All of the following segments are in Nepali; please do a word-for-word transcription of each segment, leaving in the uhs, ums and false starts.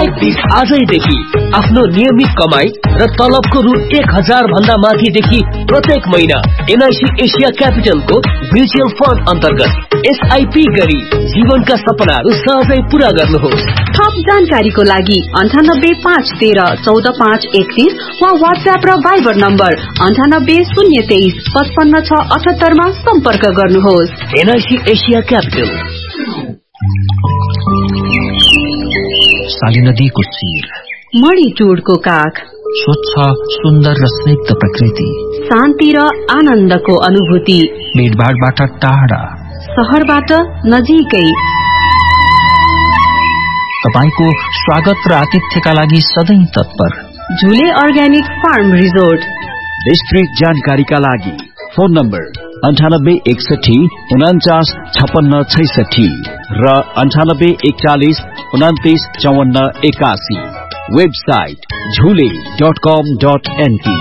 प्लिज आजैदेखि आफ्नो नियमित कमाई र तलबको रु एक हजार भन्दा माथिदेखि प्रत्येक महिना एनआईसी एशिया क्यापिटलको म्युचुअल फन्ड अन्तर्गत एसआईपी गरी जीवनका सपनाहरू सहजै पूरा गर्नुहोस्। थप जानकारीको लागि अन्ठानब्बे पाँच तेह्र चौध पाँच एकतीस वा व्हाट्सएप र भाइबर नम्बर अन्ठानब्बे शून्य तेइस पचपन्न छ अठहत्तरमा सम्पर्क गर्नुहोस्। NIC Asia capital. साली नदीको शिर, मणिटुडको काख, स्वच्छ सुन्दर र स्निग्ध प्रकृति, शान्ति र आनन्दको अनुभूति, भीडभाडबाट टाढा, शहरबाट नजिकै। तपाईको स्वागत र आतिथ्यका लागि सधैं तत्पर झुले अर्ग्यानिक फार्म रिजोर्ट। विस्तृत जानकारीका लागि फोन नम्बर अन्ठानब्बे एकसठी उनाचास छपन्न छैसठी र अन्ठानब्बे एकचालिस उनातिस चौवन्न एकासी। वेबसाइट झुले डट कम डट एनपी।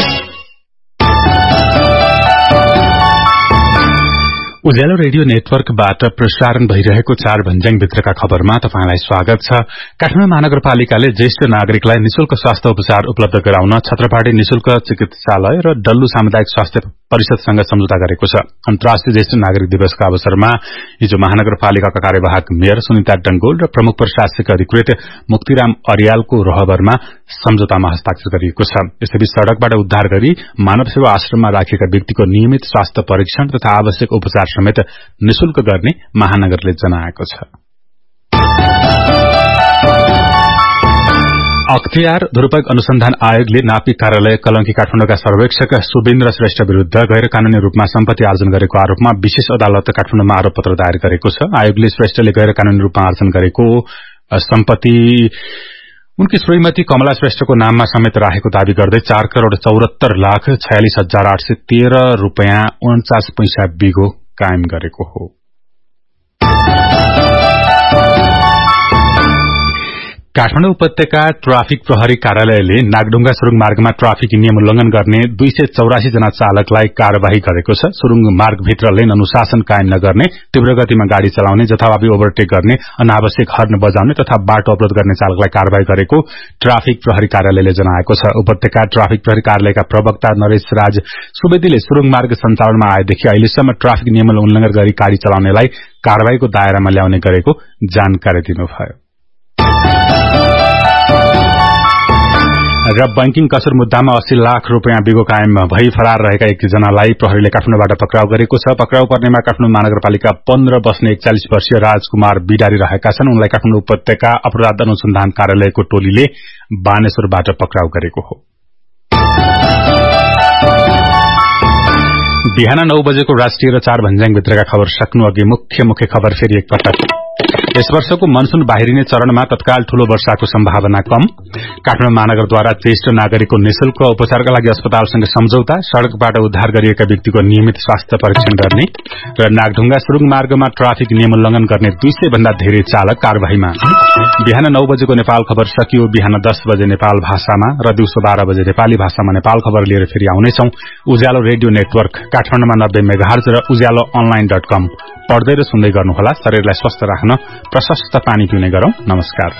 उज्यालो रेडियो नेटवर्कबाट प्रसारण भइरहेको चार भन्ज्याङ भित्रका खबरमा तपाईंलाई स्वागत छ। काठमाडौँ महानगरपालिकाले ज्येष्ठ नागरिकलाई निशुल्क स्वास्थ्य उपचार उपलब्ध गराउन छत्रपाटी निशुल्क चिकित्सालय र डल्लु सामुदायिक स्वास्थ्य परिषदसँग सम्झौता गरेको छ। अन्तर्राष्ट्रिय ज्येष्ठ नागरिक दिवसका अवसरमा हिजो महानगरपालिकाका कार्यवाहक मेयर सुनिता डंगोल र प्रमुख प्रशासकीय अधिकृत मुक्तिराम अरियालको रहबरमा सम्झौतामा हस्ताक्षर गरिएको छ। यसैबीच सड़कबाट उद्धार गरी मानव सेवा आश्रममा राखिएका व्यक्तिको नियमित स्वास्थ्य परीक्षण तथा आवश्यक उपचार समेत निशुल्क गर्ने महानगरले जनाएको छ। अख्तियार दुरूपयोग अनुसन्धान आयोगले नापी कार्यालय कलंकी काठमाडौँका सर्वेक्षक सुवेन्द्र श्रेष्ठ विरूद्ध गैर कानूनी रूपमा सम्पत्ति आर्जन गरेको आरोपमा विशेष अदालत काठमाडौँमा आरोप पत्र दायर गरेको छ। आयोगले श्रेष्ठले गैर कानूनी रूपमा आर्जन गरेको सम्पत्ति उनकी श्रीमती कमला श्रेष्ठको नाममा समेत राखेको दावी गर्दै चार करोड़ चौरात्तर लाख छयालिस हजार आठ सय तेह्र रूपियाँ उन्चास पैसा बिगो कायम गरेको हो। काठमाडौँ उपत्यका ट्राफिक प्रहरी कार्यालयले नागढुङ्गा सुरुङ मार्गमा ट्राफिक नियम उल्लंघन गर्ने दुई सय चौरासी जना चालकलाई कार्यवाही गरेको छ। सुरुङ मार्गभित्र लेन अनुशासन कायम नगर्ने, तीव्र गतिमा गाड़ी चलाउने, जथाभावी ओभरटेक गर्ने, अनावश्यक हर्न बजाउने तथा बाटो अवरोध गर्ने चालकलाई कार्यवाही गरेको ट्राफिक प्रहरी कार्यालयले जनाएको छ। उपत्यका ट्राफिक प्रहरी कार्यालयका प्रवक्ता नरेश राज सुवेदीले सुरुङ मार्ग सञ्चालनमा आएदेखि अहिलेसम्म ट्राफिक नियम उल्लंघन गरी गाड़ी चलाउनेलाई कार्यवाहीको दायरामा ल्याउने गरेको जानकारी दिनुभयो। र बैंकिङ कसुर मुद्दामा अस्सी लाख रूपियाँ बिगो कायम भई फरार रहेका एकजनालाई प्रहरीले काठमाडौँबाट पक्राउ गरेको छ। पक्राउ पर्नेमा काठमाडौँ महानगरपालिका पन्ध्र बस्ने एकचालिस वर्षीय राजकुमार बिडारी रहेका छन्। उनलाई काठमाडौँ उपत्यका अपराध अनुसन्धान कार्यालयको टोलीले बानेश्वरबाट पक्राउ गरेको हो। बिहान नौ बजेको राष्ट्रिय र चार भन्ज्याङ भित्रका खबर सक्नु अघि मुख्य मुख्य खबर फेरि एकपटक। यस वर्षको मनसून बाहिरिने चरणमा तत्काल ठूलो वर्षाको सम्भावना कम। काठमाडौँ महानगरद्वारा ज्येष्ठ नागरिकको निशुल्क उपचारका लागि अस्पतालसँग सम्झौता, सड़कबाट उद्धार गरिएका व्यक्तिको नियमित स्वास्थ्य परीक्षण गर्ने र नागढुङ्गा सुरुङ मार्गमा ट्राफिक नियम उल्लंघन गर्ने दुई सय भन्दा धेरै चालक कार्यवाहीमा। बिहान नौ बजेको नेपाल खबर सकियो। बिहान दस बजे नेपाल भाषामा र दिउँसो बाह्र बजे नेपाली भाषामा नेपाल खबर लिएर फेरि आउनेछौं। उज्यालो रेडियो नेटवर्क काठमाडौँमा नब्बे मेगाहर्ज र उज्यालो अनलाइन डट कम पढ्दै र सुन्दै गर्नुहोला। शरीरलाई स्वस्थ राख्न प्रशस्त पानी पिउने गरौं। नमस्कार।